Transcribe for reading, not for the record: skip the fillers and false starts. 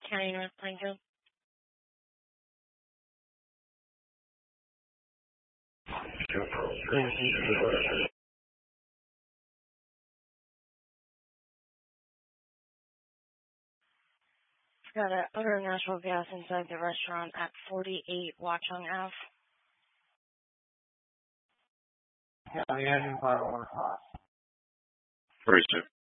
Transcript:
County North Plainfield. Got an odor of natural gas inside the restaurant at 48 Watchung Ave. Yeah, the engine part. 46.